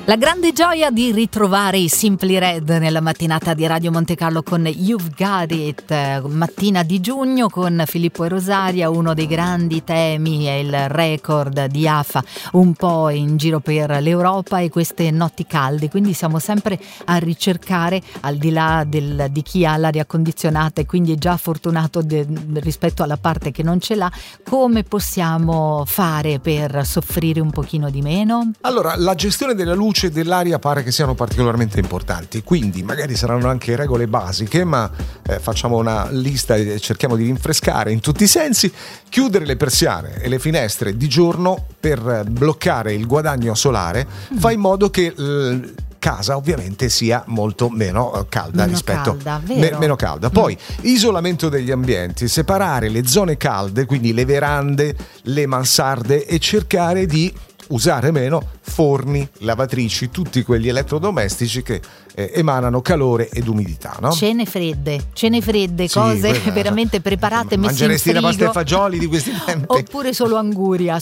La grande gioia di ritrovare i Simply Red nella mattinata di Radio Monte Carlo con You've Got It, mattina di giugno con Filippo e Rosaria. Uno dei grandi temi è il record di AFA un po' in giro per l'Europa e queste notti calde, quindi siamo sempre a ricercare, al di là di chi ha l'aria condizionata e quindi è già fortunato rispetto alla parte che non ce l'ha, come possiamo fare per soffrire un pochino di meno? Allora, la gestione della luce e dell'aria pare che siano particolarmente importanti, quindi magari saranno anche regole basiche, ma facciamo una lista e cerchiamo di rinfrescare in tutti i sensi. Chiudere le persiane e le finestre di giorno per bloccare il guadagno solare fa in modo che casa ovviamente sia molto meno calda meno calda. Poi isolamento degli ambienti, separare le zone calde, quindi le verande, le mansarde, e cercare di usare meno forni, lavatrici, tutti quegli elettrodomestici che emanano calore ed umidità, no? Cene fredde, sì, cose veramente preparate, messe in frigo. Mangeresti la pasta e fagioli di questi tempi? Oppure solo anguria.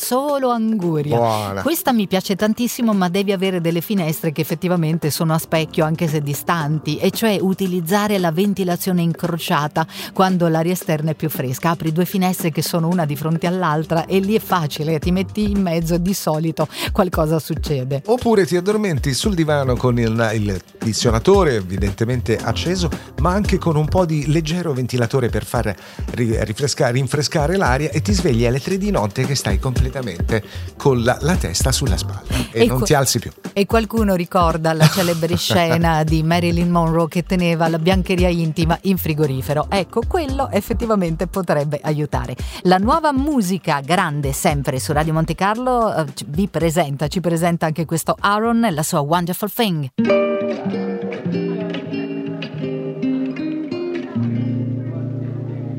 Buona. Questa mi piace tantissimo, ma devi avere delle finestre che effettivamente sono a specchio anche se distanti, e cioè utilizzare la ventilazione incrociata quando l'aria esterna è più fresca. Apri due finestre che sono una di fronte all'altra e lì è facile, ti metti in mezzo e di solito qualcosa succede. Oppure ti addormenti sul divano con il condizionatore evidentemente acceso, ma anche con un po' di leggero ventilatore per far rinfrescare l'aria, e ti svegli alle 3 di notte che stai completamente con la testa sulla spalla e non ti alzi più. E qualcuno ricorda la celebre scena di Marilyn Monroe che teneva la biancheria intima in frigorifero. Ecco, quello effettivamente potrebbe aiutare. La nuova musica grande, sempre su Radio Monte Carlo, ci presenta anche questo Aaron e la sua Wonderful Thing.